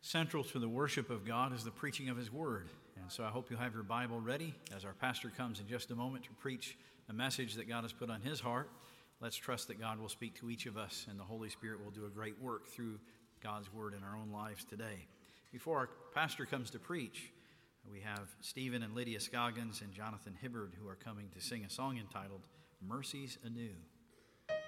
Central to the worship of God is the preaching of His Word. And so I hope you'll have your Bible ready as our pastor comes in just a moment to preach a message that God has put on his heart. Let's trust that God will speak to each of us and the Holy Spirit will do a great work through God's Word in our own lives today. Before our pastor comes to preach, we have Stephen and Lydia Scoggins and Jonathan Hibbard who are coming to sing a song entitled Mercies Anew.